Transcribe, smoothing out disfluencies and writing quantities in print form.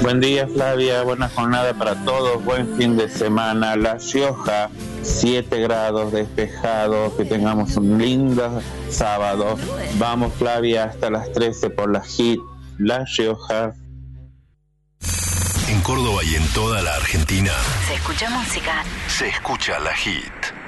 Buen día, Flavia, buena jornada para todos, buen fin de semana. La Rioja, 7 grados, despejado, que tengamos un lindo sábado. Vamos, Flavia, hasta las 13 por la HIT, La Rioja. En Córdoba y en toda la Argentina Se escucha música. se escucha la HIT.